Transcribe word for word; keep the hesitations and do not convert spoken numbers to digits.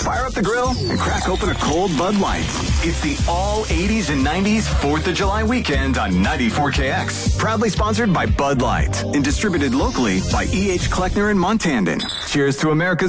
fire up the grill and crack open a cold Bud Light. It's the all eighties and nineties fourth of July weekend on ninety-four K X. Proudly sponsored by Bud Light and distributed locally by E H. Kleckner and Montandon. Cheers to America's